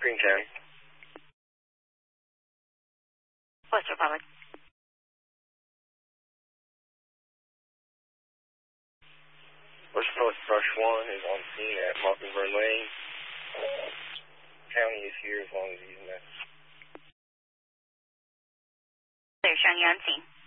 Green County. West Republic. West Republic Brush 1 is on scene at Mockingbird Lane. County is here as long as he's in that. Clear, showing you on scene.